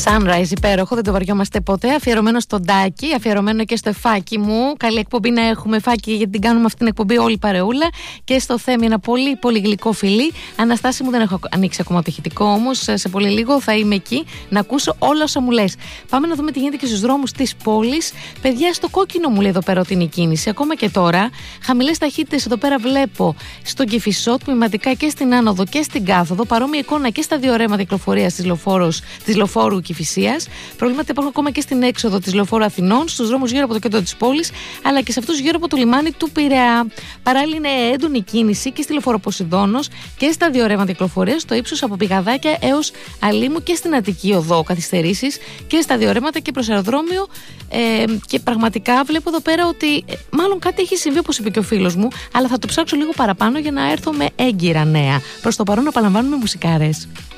Sunrise, υπέροχο, δεν το βαριόμαστε ποτέ. Αφιερωμένο στον Τάκη, αφιερωμένο και στο Εφάκι μου. Καλή εκπομπή να έχουμε, Εφάκι, γιατί την κάνουμε αυτή την εκπομπή όλη παρεούλα. Και στο Θέμη, ένα πολύ πολύ γλυκό φιλί. Αναστάση μου, δεν έχω ανοίξει ακόμα το ηχητικό, όμως σε πολύ λίγο θα είμαι εκεί να ακούσω όλα όσα μου λες. Πάμε να δούμε τι γίνεται και στους δρόμους της πόλης. Παιδιά, στο κόκκινο μου λέει εδώ πέρα ότι είναι η κίνηση. Ακόμα και τώρα, χαμηλές ταχύτητες εδώ πέρα βλέπω στον Κηφισό, τμηματικά και στην άνοδο και στην κάθοδο. Παρόμοια εικόνα και στα δύο ρέματα κυκλοφορίας της Λεωφόρου Κηφισίας. Προβλήματα υπάρχουν ακόμα και στην έξοδο της Λεωφόρου Αθηνών, στους δρόμους γύρω από το κέντρο της πόλης, αλλά και σε αυτούς γύρω από το λιμάνι του Πειραιά. Παράλληλα, είναι έντονη κίνηση και στη Λεωφόρο Ποσειδώνος και στα δύο ρέματα κυκλοφορίας, στο ύψος από Πηγαδάκια έως Αλήμου και στην Αττική Οδό. Καθυστερήσεις και στα δύο ρέματα και προς αεροδρόμιο. Και πραγματικά βλέπω εδώ πέρα ότι μάλλον κάτι έχει συμβεί, όπως είπε και ο φίλος μου, αλλά θα το ψάξω λίγο παραπάνω για να έρθω με έγκυρα νέα. Προς το παρόν, απολαμβάνουμε μουσικάρες.